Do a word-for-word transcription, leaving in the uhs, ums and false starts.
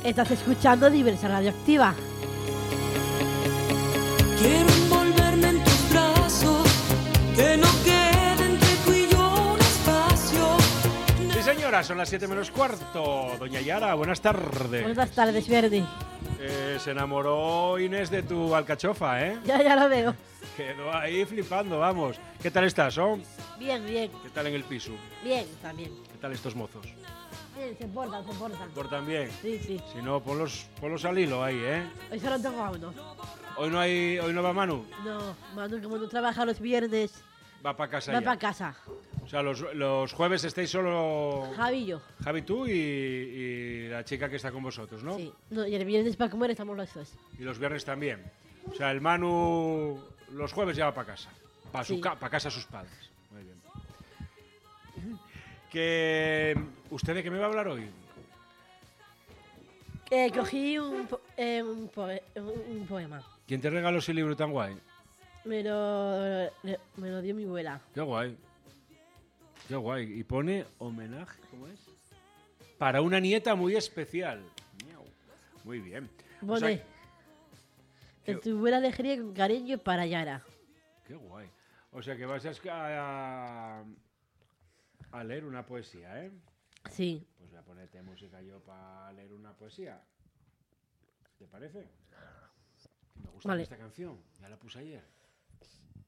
Estás escuchando Diversa Radioactiva. Quiero envolverme en tus brazos, que no quede entre tú y yo un espacio. Sí, señora, son las siete menos cuarto. Doña Yara, buenas tardes. Buenas tardes, Verdi. Eh, se enamoró Inés de tu alcachofa, ¿eh? Ya, ya lo veo. Quedó ahí flipando, vamos. ¿Qué tal estás, oh? Bien, bien. ¿Qué tal en el piso? Bien, también. ¿Qué tal estos mozos? Bien, se portan, se portan. ¿Portan bien? Sí, sí. Si no, ponlos, ponlos al hilo ahí, ¿eh? Hoy solo tengo a uno. ¿Hoy no, hay, hoy no va Manu? No, Manu, como no trabaja los viernes, Va para casa va ya. para casa. O sea, los, los jueves estáis solo Javi y yo. Javi, tú y, y la chica que está con vosotros, ¿no? Sí. No, y el viernes para comer estamos los dos. Y los viernes también. O sea, el Manu los jueves ya va para casa. Para Sí. ca pa casa sus padres. Muy bien. Que, ¿usted de qué me va a hablar hoy? Eh, cogí un, po- eh, un, poe- un, un poema. ¿Quién te regaló ese libro tan guay? Me lo, me lo dio mi abuela. Qué guay. Qué guay. Y pone homenaje, ¿cómo es? Para una nieta muy especial. Miau. Muy bien. O Pone, sea, de que- tu buena alegría con cariño para Yara. qué guay. O sea que vas a, esc- a, a leer una poesía, ¿eh? Sí. Pues voy a ponerte música yo para leer una poesía. ¿Te parece? Que me gusta Vale. esta canción. Ya la puse ayer.